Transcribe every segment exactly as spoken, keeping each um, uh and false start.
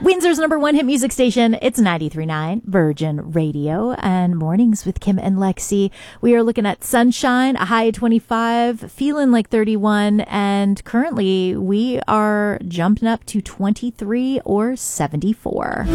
Windsor's number one hit music station. It's ninety-three point nine Virgin Radio and Mornings with Kim and Lexi. We are looking at sunshine, a high of twenty-five, feeling like thirty-one, and currently we are jumping up to twenty-three or seventy-four.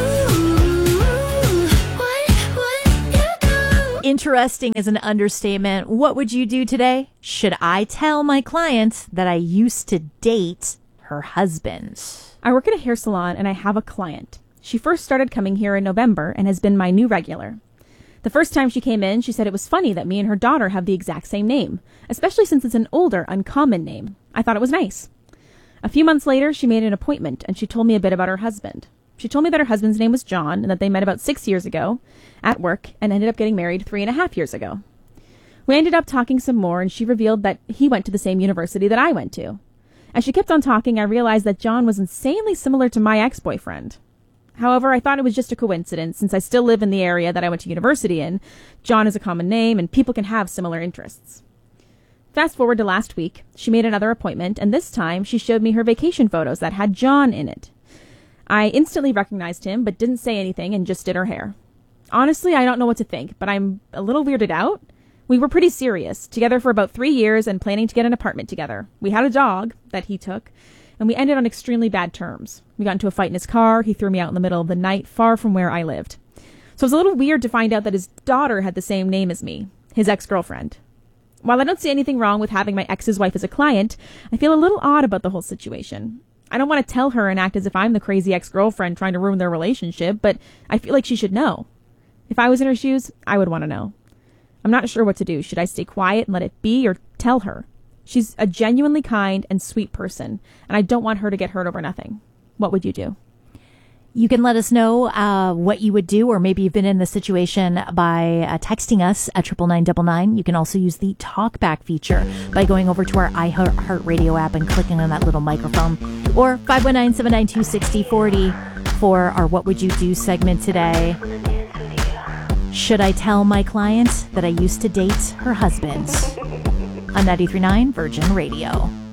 Interesting is an understatement. What would you do today? Should I tell my client that I used to date her husband? I work at a hair salon and I have a client. She first started coming here in November and has been my new regular. The first time she came in, she said it was funny that me and her daughter have the exact same name, especially since it's an older, uncommon name. I thought it was nice. A few months later, she made an appointment and she told me a bit about her husband. She told me that her husband's name was John and that they met about six years ago at work and ended up getting married three and a half years ago. We ended up talking some more and she revealed that he went to the same university that I went to. As she kept on talking, I realized that John was insanely similar to my ex-boyfriend. However, I thought it was just a coincidence since I still live in the area that I went to university in. John is a common name and people can have similar interests. Fast forward to last week, she made another appointment and this time she showed me her vacation photos that had John in it. I instantly recognized him but didn't say anything and just did her hair. Honestly, I don't know what to think, but I'm a little weirded out. We were pretty serious, together for about three years and planning to get an apartment together. We had a dog that he took, and we ended on extremely bad terms. We got into a fight in his car, he threw me out in the middle of the night, far from where I lived. So it was a little weird to find out that his daughter had the same name as me, his ex-girlfriend. While I don't see anything wrong with having my ex's wife as a client, I feel a little odd about the whole situation. I don't want to tell her and act as if I'm the crazy ex-girlfriend trying to ruin their relationship, but I feel like she should know. If I was in her shoes, I would want to know. I'm not sure what to do. Should I stay quiet and let it be or tell her? She's a genuinely kind and sweet person, and I don't want her to get hurt over nothing. What would you do? You can let us know uh, what you would do, or maybe you've been in this situation by uh, texting us at triple nine double nine. You can also use the talkback feature by going over to our iHeartRadio app and clicking on that little microphone, or five one nine, seven nine two, six zero four zero for our What Would You Do segment today. Should I tell my client that I used to date her husband? On ninety-three point nine Virgin Radio.